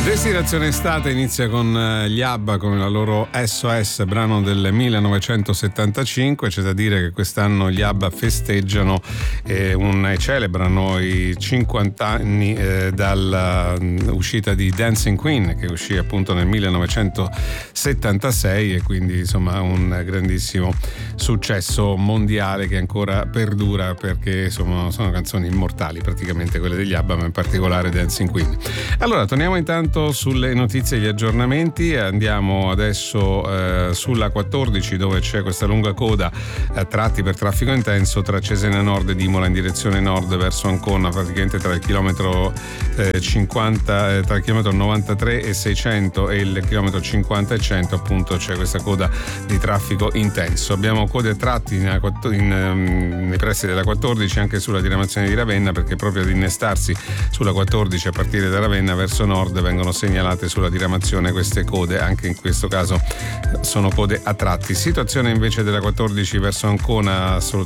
Destinazione estate inizia con gli ABBA con la loro SOS, brano del 1975. C'è da dire che quest'anno gli ABBA festeggiano e celebrano i 50 anni dall'uscita di Dancing Queen, che uscì appunto nel 1976, e quindi insomma un grandissimo successo mondiale che ancora perdura, perché insomma sono canzoni immortali praticamente quelle degli ABBA, ma in particolare Dancing Queen. Allora torniamo intanto sulle notizie e gli aggiornamenti. Andiamo adesso sulla 14, dove c'è questa lunga coda a tratti per traffico intenso tra Cesena Nord ed Imola in direzione nord verso Ancona, praticamente tra il chilometro 50, tra il chilometro 93 e 600 e il chilometro 50 e 100, appunto c'è questa coda di traffico intenso. Abbiamo code a tratti nei pressi della 14 anche sulla diramazione di Ravenna, perché proprio ad innestarsi sulla 14 a partire da Ravenna verso nord vengono segnalate sulla diramazione queste code. Anche in questo caso sono code a tratti. Situazione invece della 14 verso Ancona